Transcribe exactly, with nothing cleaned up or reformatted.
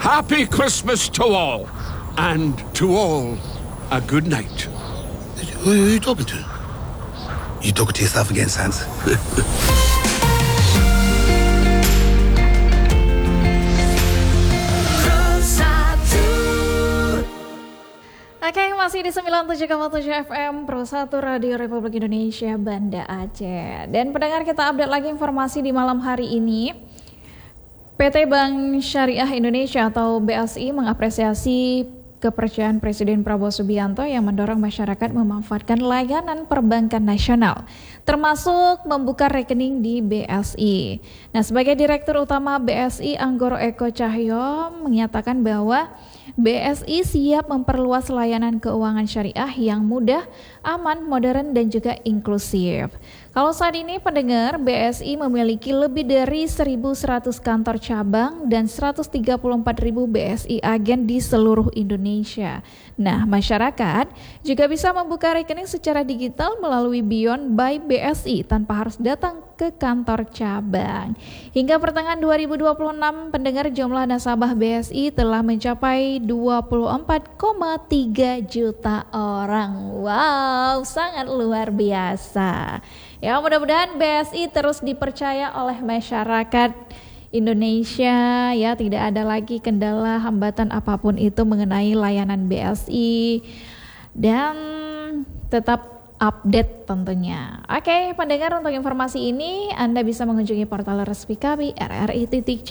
Happy Christmas to all, and to all, a good night. Who are you talking to? You talking to yourself again, Sans? Oke, masih di sembilan puluh tujuh koma tujuh F M Pro satu Radio Republik Indonesia Banda Aceh. Dan pendengar, kita update lagi informasi di malam hari ini. P T Bank Syariah Indonesia atau B S I mengapresiasi kepercayaan Presiden Prabowo Subianto yang mendorong masyarakat memanfaatkan layanan perbankan nasional, termasuk membuka rekening di B S I. Nah, sebagai Direktur Utama B S I, Anggoro Eko Cahyo menyatakan bahwa B S I siap memperluas layanan keuangan syariah yang mudah, aman, modern, dan juga inklusif. Kalau saat ini pendengar, B S I memiliki lebih dari seribu seratus kantor cabang dan seratus tiga puluh empat ribu B S I agen di seluruh Indonesia. Nah, masyarakat juga bisa membuka rekening secara digital melalui Beyond by B S I tanpa harus datang ke kantor cabang. Hingga pertengahan dua ribu dua puluh enam, pendengar, jumlah nasabah B S I telah mencapai dua puluh empat koma tiga juta orang. Wow, sangat luar biasa. Ya, mudah-mudahan B S I terus dipercaya oleh masyarakat Indonesia, ya, tidak ada lagi kendala hambatan apapun itu mengenai layanan B S I, dan tetap update tentunya. Oke, pendengar, untuk informasi ini Anda bisa mengunjungi portal resmi kami r r i titik